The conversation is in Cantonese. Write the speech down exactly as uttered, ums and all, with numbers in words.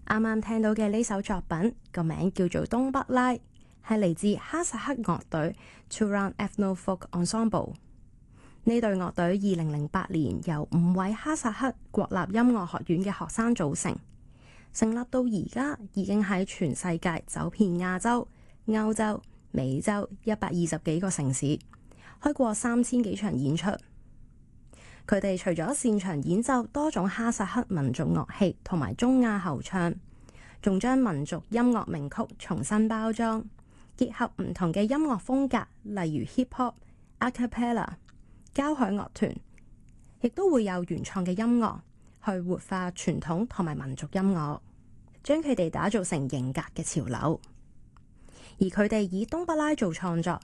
啱啱聽到嘅呢首作品個名叫做《東北拉》，係嚟自哈薩克樂隊 Turan Ethno Folk Ensemble。呢隊樂隊二零零八年由五位哈薩克國立音樂學院嘅學生組成，成立到而家已經喺全世界走遍亞洲、歐洲、美洲一百二十幾個城市，開過三千幾場演出。佢哋除咗擅長演奏多種哈薩克民族樂器同埋中亞喉唱，仲將民族音樂名曲重新包裝，結合唔同嘅音樂風格，例如 hip hop、a cappella、交響樂團，亦都會有原創嘅音樂去活化傳統同埋民族音樂，將佢哋打造成型格嘅潮流。而佢哋以東北拉做創作，